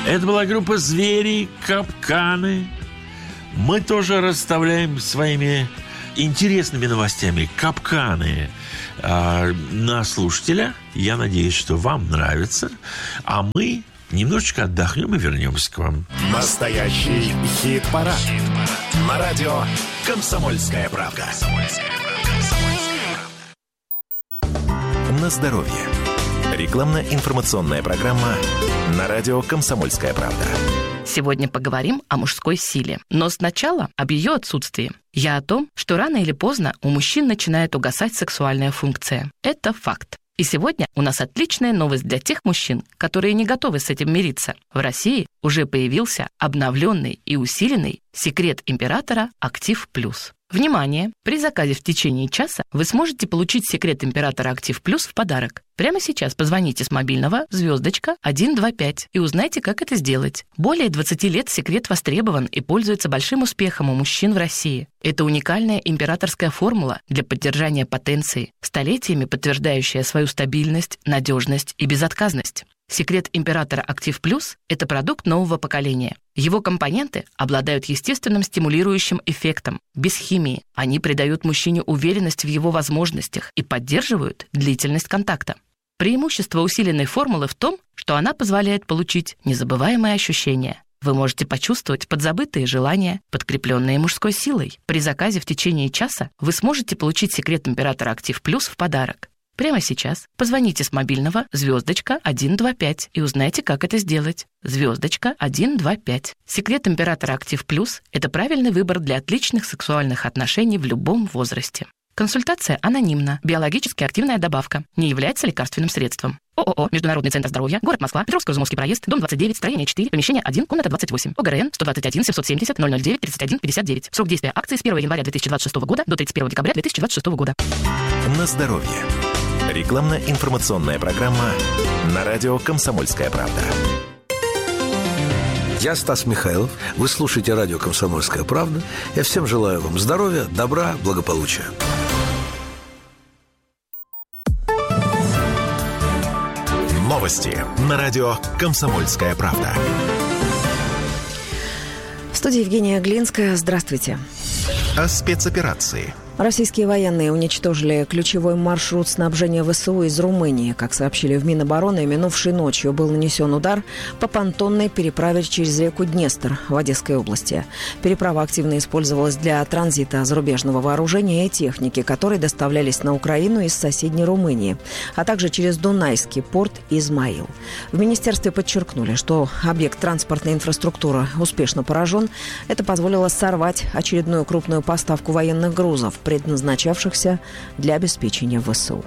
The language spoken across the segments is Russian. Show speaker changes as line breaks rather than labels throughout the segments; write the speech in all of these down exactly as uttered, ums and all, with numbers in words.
Это была группа «Звери», «Капканы». Мы тоже расставляем своими интересными новостями капканы э, на слушателя. Я надеюсь, что вам нравится. А мы немножечко отдохнем и вернемся к вам.
Настоящий хит-парад. Хит-парад. На радио «Комсомольская правда». На здоровье. Рекламно-информационная программа на радио «Комсомольская правда».
Сегодня поговорим о мужской силе. Но сначала об ее отсутствии. Я о том, что рано или поздно у мужчин начинает угасать сексуальная функция. Это факт. И сегодня у нас отличная новость для тех мужчин, которые не готовы с этим мириться. В России уже появился обновленный и усиленный секрет императора «Актив Плюс». Внимание! При заказе в течение часа вы сможете получить секрет императора «Актив Плюс» в подарок. Прямо сейчас позвоните с мобильного звездочка один два пять и узнайте, как это сделать. Более двадцати лет секрет востребован и пользуется большим успехом у мужчин в России. Это уникальная императорская формула для поддержания потенции, столетиями подтверждающая свою стабильность, надежность и безотказность. Секрет императора «Актив Плюс» – это продукт нового поколения. Его компоненты обладают естественным стимулирующим эффектом. Без химии они придают мужчине уверенность в его возможностях и поддерживают длительность контакта. Преимущество усиленной формулы в том, что она позволяет получить незабываемые ощущения. Вы можете почувствовать подзабытые желания, подкрепленные мужской силой. При заказе в течение часа вы сможете получить секрет императора «Актив Плюс» в подарок. Прямо сейчас позвоните с мобильного звездочка один два пять и узнайте, как это сделать. Звездочка один два пять. Секрет императора «Актив Плюс» – это правильный выбор для отличных сексуальных отношений в любом возрасте. Консультация анонимна. Биологически активная добавка. Не является лекарственным средством. ООО «Международный центр здоровья», город Москва, Петровско-Изумовский проезд, дом двадцать девять, строение четыре, помещение один, комната двадцать восемь. ОГРН сто двадцать один семьсот семьдесят ноль ноль девять тридцать один пятьдесят девять. Срок действия акции с первого января две тысячи двадцать шестого года до тридцать первого декабря две тысячи двадцать шестого года.
На здоровье. Рекламно-информационная программа на радио «Комсомольская правда».
Я Стас Михайлов. Вы слушаете радио «Комсомольская правда». Я всем желаю вам здоровья, добра, благополучия.
Новости на радио «Комсомольская правда».
В студии Евгения Глинская. Здравствуйте.
О спецоперации.
Российские военные уничтожили ключевой маршрут снабжения ВСУ из Румынии. Как сообщили в Минобороны, минувшей ночью был нанесен удар по понтонной переправе через реку Днестр в Одесской области. Переправа активно использовалась для транзита зарубежного вооружения и техники, которые доставлялись на Украину из соседней Румынии, а также через Дунайский порт Измаил. В министерстве подчеркнули, что объект транспортной инфраструктуры успешно поражен. Это позволило сорвать очередную крупную поставку военных грузов, предназначавшихся для обеспечения ВСУ.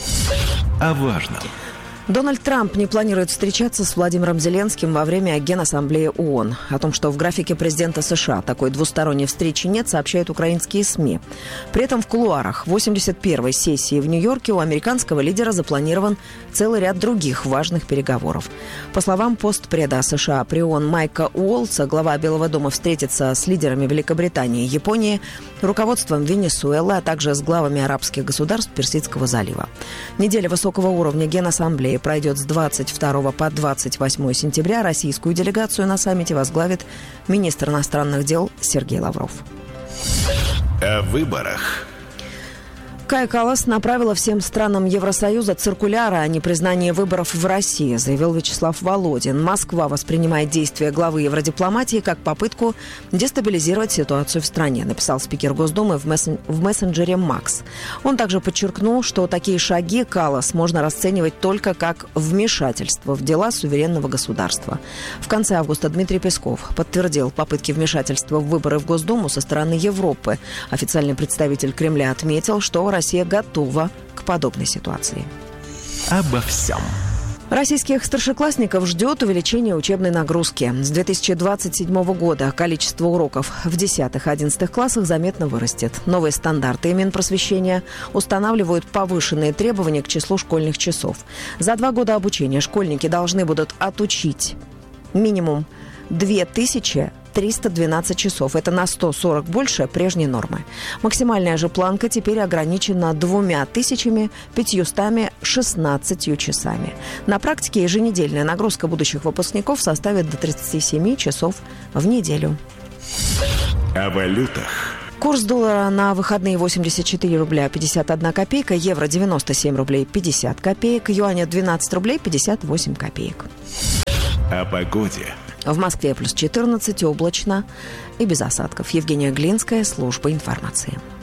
О важном.
Дональд Трамп не планирует встречаться с Владимиром Зеленским во время Генассамблеи ООН. О том, что в графике президента США такой двусторонней встречи нет, сообщают украинские СМИ. При этом в кулуарах восемьдесят первой сессии в Нью-Йорке у американского лидера запланирован целый ряд других важных переговоров. По словам постпреда США при ООН Майка Уолтса, глава Белого дома встретится с лидерами Великобритании и Японии, руководством Венесуэлы, а также с главами арабских государств Персидского залива. Неделя высокого уровня Генассамблеи пройдет с двадцать второго по двадцать восьмое сентября. Российскую делегацию на саммите возглавит министр иностранных дел Сергей Лавров.
О выборах.
Кая Каллас направила всем странам Евросоюза циркуляр о непризнании выборов в России, заявил Вячеслав Володин. Москва воспринимает действия главы евродипломатии как попытку дестабилизировать ситуацию в стране, написал спикер Госдумы в, мессен... в мессенджере Макс. Он также подчеркнул, что такие шаги Каллас можно расценивать только как вмешательство в дела суверенного государства. В конце августа Дмитрий Песков подтвердил попытки вмешательства в выборы в Госдуму со стороны Европы. Официальный представитель Кремля отметил, что Россия готова к подобной ситуации.
Обо всем.
Российских старшеклассников ждет увеличение учебной нагрузки. С две тысячи двадцать седьмого года количество уроков в десятых-одиннадцатых классах заметно вырастет. Новые стандарты Минпросвещения устанавливают повышенные требования к числу школьных часов. За два года обучения школьники должны будут отучить минимум две тысячи триста двенадцать часов. Это на сто сорок больше прежней нормы. Максимальная же планка теперь ограничена двумя тысячами пятьюстами шестнадцатью часами. На практике еженедельная нагрузка будущих выпускников составит до тридцати семи часов в неделю.
О валютах.
Курс доллара на выходные восемьдесят четыре рубля пятьдесят одна копейка, евро девяносто семь рублей пятьдесят копеек, юаня двенадцать рублей пятьдесят восемь копеек.
О погоде.
В Москве плюс четырнадцать, облачно и без осадков. Евгения Глинская, служба информации.